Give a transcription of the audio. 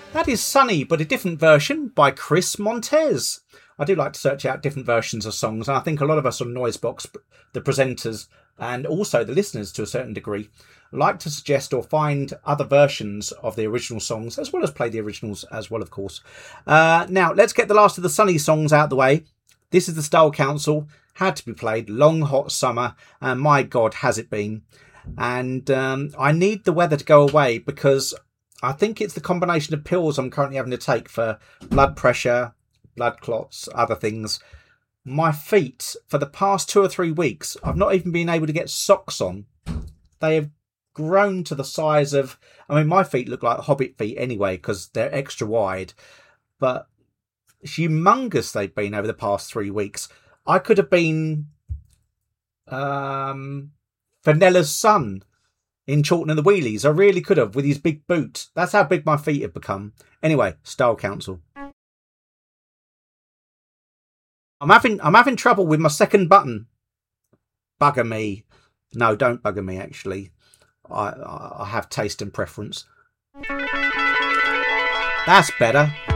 That is Sunny, but a different version by Chris Montez. I do like to search out different versions of songs, and I think a lot of us on Noisebox, the presenters, and also the listeners to a certain degree, like to suggest or find other versions of the original songs, as well as play the originals as well, of course. Now, let's get the last of the Sunny songs out of the way. This is the Style Council, had to be played, Long Hot Summer, and my God, has it been. And I need the weather to go away because I think it's the combination of pills I'm currently having to take for blood pressure, blood clots, other things. My feet, for the past 2 or 3 weeks, I've not even been able to get socks on. They have grown to the size of... I mean, my feet look like hobbit feet anyway because they're extra wide. But humongous they've been over the past 3 weeks. I could have been Fenella's son in Chorlton and the Wheelies. I really could have, with his big boot. That's how big my feet have become. Anyway, Style Council. I'm having trouble with my second button. Bugger me. No, don't bugger me, actually. I have taste and preference. That's better.